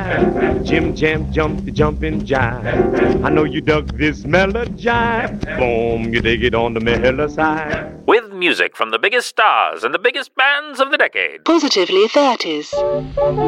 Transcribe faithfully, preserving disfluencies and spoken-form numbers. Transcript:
Jim Jam jumped the jumping jive. I know you dug this melody jive. Boom, you dig it on the mellow side. With music from the biggest stars and the biggest bands of the decade. Positively thirties.